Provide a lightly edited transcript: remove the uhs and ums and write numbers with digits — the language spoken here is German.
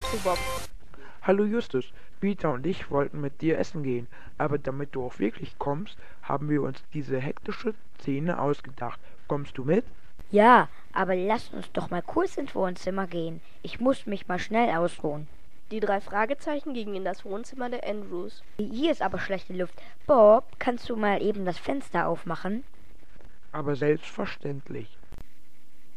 zu Bob. Hallo Justus, Peter und ich wollten mit dir essen gehen, aber damit du auch wirklich kommst, haben wir uns diese hektische Szene ausgedacht. Kommst du mit? Ja, aber lasst uns doch mal kurz ins Wohnzimmer gehen. Ich muss mich mal schnell ausruhen. Die 3 Fragezeichen gingen in das Wohnzimmer der Andrews. Hier ist aber schlechte Luft. Bob, kannst du mal eben das Fenster aufmachen? Aber selbstverständlich.